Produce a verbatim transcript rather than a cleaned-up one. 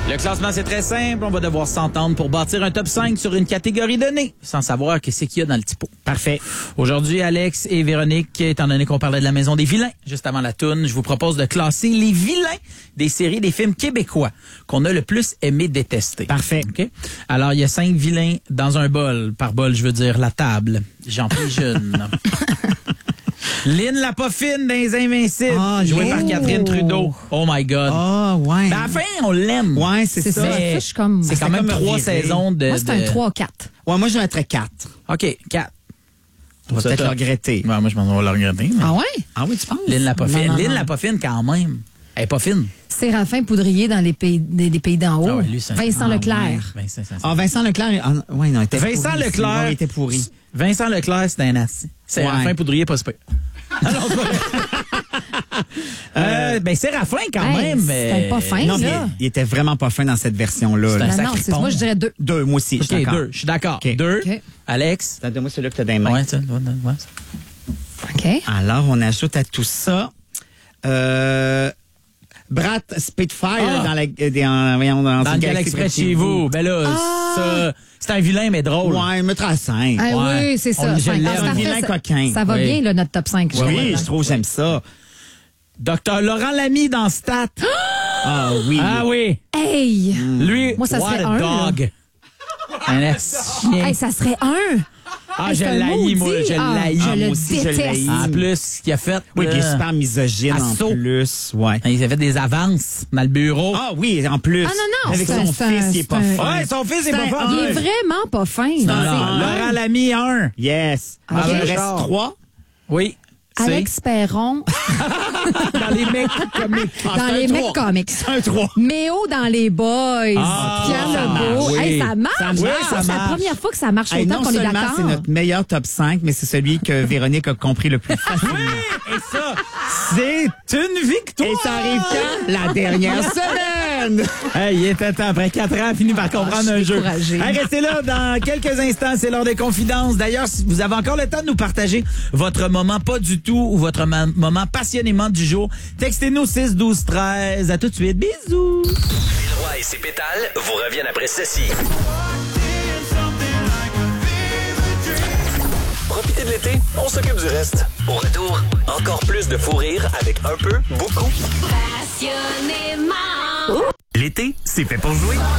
Le classement, c'est très simple. On va devoir s'entendre pour bâtir un top cinq sur une catégorie donnée, sans savoir qu'est-ce qu'il y a dans le typo. Parfait. Aujourd'hui, Alex et Véronique, étant donné qu'on parlait de la Maison des vilains, juste avant la toune, je vous propose de classer les vilains des séries des films québécois qu'on a le plus aimé détester. Parfait. OK? Alors, il y a cinq vilains dans un bol. Par bol, je veux dire la table. J'en prie jeune. Lynn la pas fine dans Les Invincibles, Ah, jouée yeah. par Catherine Trudeau. Oh my God. Ah, ouais. Ben, à la fin, on l'aime. Ouais, c'est C'est ça. ça. Mais Je suis comme- c'est C'est quand même comme trois reviré. saisons de... Moi, c'est de- un trois quatre. Ouais, moi, je mettrais quatre. OK, quatre. On va Ça, peut-être t'as- le regretter. Ouais, moi, je pense qu'on va le regretter. mais- Ah ouais? Ah oui, tu penses? Lynn la pas Non, fine. non, Lynn non. la pas fine quand même. Elle est pas fine. Séraphin Poudrier dans les pays, des, des pays d'en haut. Ah ouais, lui, c'est un- Vincent Ah Leclerc. ouais, Vincent, Vincent. Ah, Vincent Leclerc. Ah, ouais, non, il était Vincent pourri. Leclerc. Sinon, il était pourri. Vincent Leclerc, c'est un assis. C'est Ouais. Séraphin Poudrier, pas super. Alors, c'est pas vrai. euh, ben, Séraphin, quand Hey, même. c'était euh, pas fin, Non, mais là. il était vraiment pas fin dans cette version-là. C'est là. un Non, non, sacré c'est, pont. moi, je dirais deux. Deux, moi aussi, je suis OK, d'accord. deux. Je suis d'accord. OK. Deux. OK. Alex. Donne-moi celui-là que tu as dans les mains. Ouais, ça, ouais, ouais. OK. Alors, on ajoute à tout ça euh, Brat Spitfire Ah. dans la des, en, voyons, dans, Dans une le Galaxy près de chez vous. Ben là, Ah. ça, c'est un vilain, mais drôle. Ouais, mettre à cinq. Ah Ouais. oui, c'est On- ça. je Cinq. l'aime. Ah, c'est Un parfait, vilain ça- coquin. Ça va Oui. bien, là, notre top cinq. Oui, trouve. je trouve j'aime ça. Docteur Laurent Lamy dans Stat. Ah oui. Ah oui. Hey! Lui, Moi, ça what serait a un, dog. Un chien. Hey, ça serait un! Ah, Hey, je c'est un l'haïs, moi, maudit. je Ah, l'haïs. Je Ah, le moi aussi, je déteste. l'haïs. En plus, ce qu'il a fait. Oui, puis il est là, super misogyne Assaut. en plus. Ouais. il a fait des avances dans le bureau. Ah oui, en plus. Ah, non, non, Avec c'est son un- c'est fils, un- il est pas c'est un- fin. Ouais, son fils est C'est pas un- fort. Il est Ouais. vraiment pas fin. Non, C'est- non, Laurent Lamy, un. Yes. Ok. Alors, il me Richard. reste trois. Oui. c'est Alex Perron dans les mecs comiques. Ah, dans c'est les un mecs trois. comics. C'est un trois. Méo dans les boys. Ah, Pierre ça Legault. marche, Hey, oui. ça marche. Ça marche, Ça, ça c'est la marche. première fois que ça marche Hey, autant non qu'on est seulement d'accord. c'est notre meilleur top cinq, mais c'est celui que Véronique a compris le plus facilement. Et ça, c'est une victoire. Et ça arrive quand? La dernière semaine! Hey, il était temps. Après quatre ans, fini par comprendre je un suis jeu. découragée. Hey, restez là. Dans quelques instants, c'est l'heure des confidences. D'ailleurs, si vous avez encore le temps de nous partager votre moment pas du tout ou votre ma- moment passionnément du jour, textez-nous six douze treize. À tout de suite. Bisous. Roy et ses pétales vous reviennent après ceci. Profitez de l'été, on s'occupe du reste. Au retour, encore plus de fou rire avec un peu, beaucoup. Passionnément. L'été, c'est fait pour jouer.